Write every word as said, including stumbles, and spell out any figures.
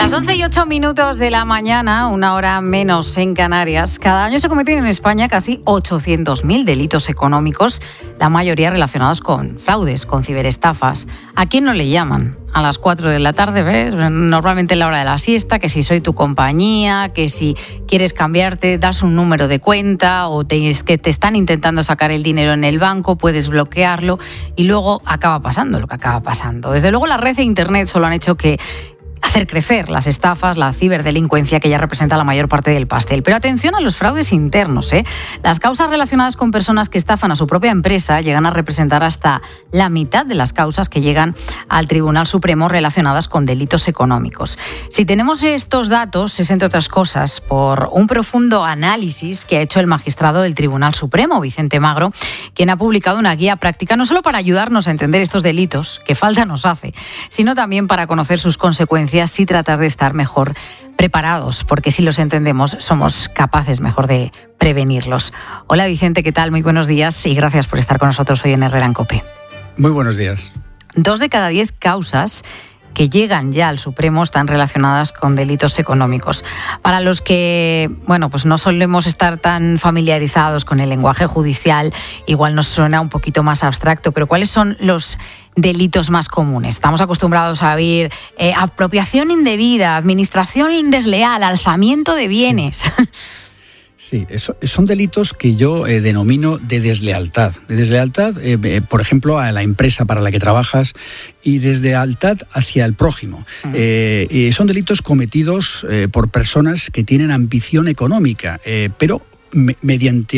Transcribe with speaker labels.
Speaker 1: Las once y ocho minutos de la mañana, una hora menos en Canarias, cada año se cometen en España casi ochocientos mil delitos económicos, la mayoría relacionados con fraudes, con ciberestafas. ¿A quién no le llaman? A las cuatro de la tarde, ¿ves? Normalmente en la hora de la siesta, que si soy tu compañía, que si quieres cambiarte, das un número de cuenta o te, es que te están intentando sacar el dinero en el banco, puedes bloquearlo y luego acaba pasando lo que acaba pasando. Desde luego la red e internet solo han hecho que hacer crecer las estafas, la ciberdelincuencia que ya representa la mayor parte del pastel. Pero atención a los fraudes internos, ¿eh? Las causas relacionadas con personas que estafan a su propia empresa llegan a representar hasta la mitad de las causas que llegan al Tribunal Supremo relacionadas con delitos económicos. Si tenemos estos datos, es entre otras cosas por un profundo análisis que ha hecho el magistrado del Tribunal Supremo, Vicente Magro, quien ha publicado una guía práctica no solo para ayudarnos a entender estos delitos, que falta nos hace, sino también para conocer sus consecuencias y tratar de estar mejor preparados, porque si los entendemos somos capaces mejor de prevenirlos. Hola Vicente, ¿qué tal? Muy buenos días y gracias por estar con nosotros hoy en Herrera en COPE.
Speaker 2: Muy buenos días.
Speaker 1: Dos de cada diez causas que llegan ya al Supremo están relacionadas con delitos económicos. Para los que, bueno, pues no solemos estar tan familiarizados con el lenguaje judicial, igual nos suena un poquito más abstracto, pero ¿cuáles son los delitos más comunes? Estamos acostumbrados a oír eh, apropiación indebida, administración desleal, alzamiento de bienes.
Speaker 2: Sí, eso, son delitos que yo eh, denomino de deslealtad. De deslealtad, eh, eh, por ejemplo, a la empresa para la que trabajas y deslealtad hacia el prójimo. Uh-huh. Eh, eh, son delitos cometidos eh, por personas que tienen ambición económica, eh, pero me, mediante